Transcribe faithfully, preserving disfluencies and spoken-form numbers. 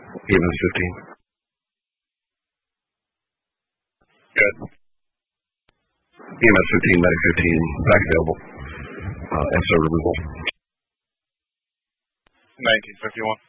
E M S fifteen. Good. E M S fifteen, medic fifteen, back available. Uh, S O removal. nineteen fifty-one.